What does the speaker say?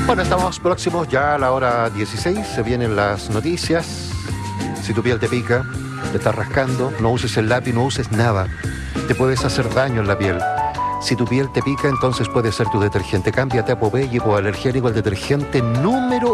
Bueno, estamos próximos ya a la hora 16, se vienen las noticias. Si tu piel te pica, te estás rascando, no uses el lápiz, no uses nada. Te puedes hacer daño en la piel. Si tu piel te pica, entonces puede ser tu detergente. Cámbiate a Popeye Hipoalergénico, el detergente número